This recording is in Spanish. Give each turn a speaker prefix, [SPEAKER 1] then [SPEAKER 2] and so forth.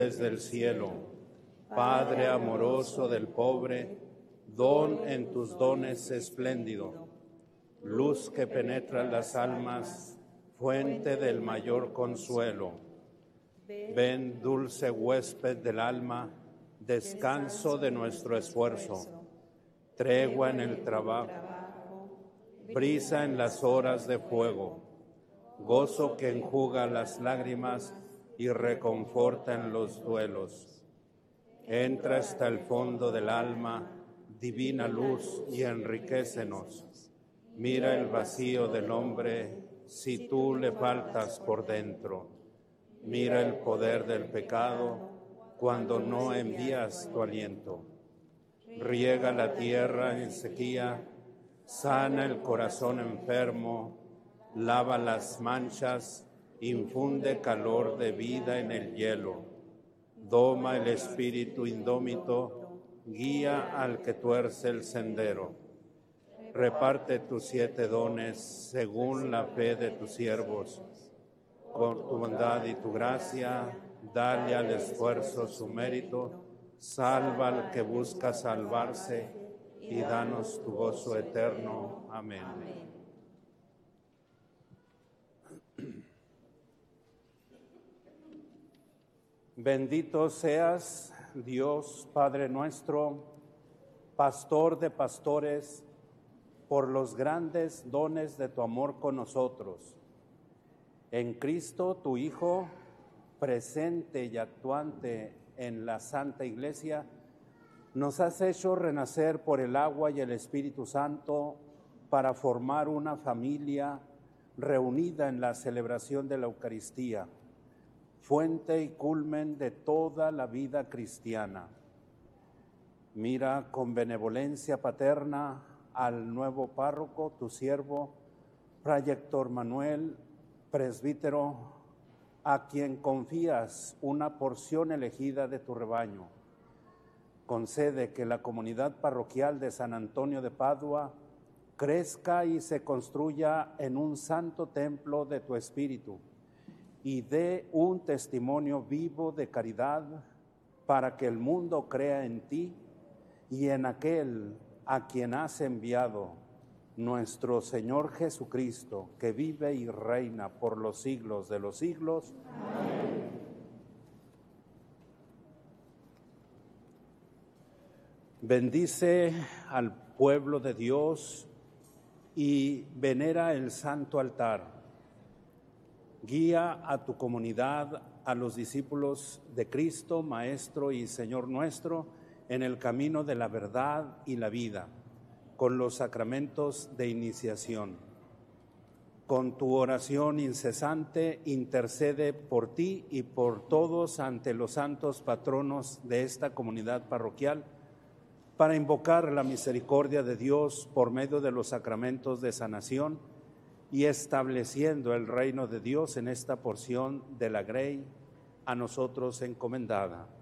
[SPEAKER 1] desde el cielo. Padre amoroso del pobre, don en tus dones espléndido, luz que penetra las almas, fuente del mayor consuelo. Ven, dulce huésped del alma, descanso de nuestro esfuerzo, tregua en el trabajo, brisa en las horas de fuego, gozo que enjuga las lágrimas y reconforta en los duelos. Entra hasta el fondo del alma, divina luz, y enriquécenos. Mira el vacío del hombre, si tú le faltas por dentro. Mira el poder del pecado, cuando no envías tu aliento. Riega la tierra en sequía, sana el corazón enfermo, lava las manchas, infunde calor de vida en el hielo. Doma el espíritu indómito, guía al que tuerce el sendero. Reparte tus 7 dones según la fe de tus siervos. Con tu bondad y tu gracia, dale al esfuerzo su mérito, salva al que busca salvarse y danos tu gozo eterno. Amén. Bendito seas, Dios Padre nuestro, pastor de pastores, por los grandes dones de tu amor con nosotros. En Cristo, tu Hijo, presente y actuante en la Santa Iglesia, nos has hecho renacer por el agua y el Espíritu Santo para formar una familia reunida en la celebración de la Eucaristía, fuente y culmen de toda la vida cristiana. Mira con benevolencia paterna al nuevo párroco, tu siervo, Fray Héctor Manuel, presbítero, a quien confías una porción elegida de tu rebaño. Concede que la comunidad parroquial de San Antonio de Padua crezca y se construya en un santo templo de tu Espíritu, y dé un testimonio vivo de caridad para que el mundo crea en ti y en aquel a quien has enviado, nuestro Señor Jesucristo, que vive y reina por los siglos de los siglos. Amén. Bendice al pueblo de Dios y venera el santo altar. Guía a tu comunidad, a los discípulos de Cristo, Maestro y Señor nuestro, en el camino de la verdad y la vida, con los sacramentos de iniciación. Con tu oración incesante, intercede por ti y por todos ante los santos patronos de esta comunidad parroquial, para invocar la misericordia de Dios por medio de los sacramentos de sanación, y estableciendo el reino de Dios en esta porción de la grey a nosotros encomendada.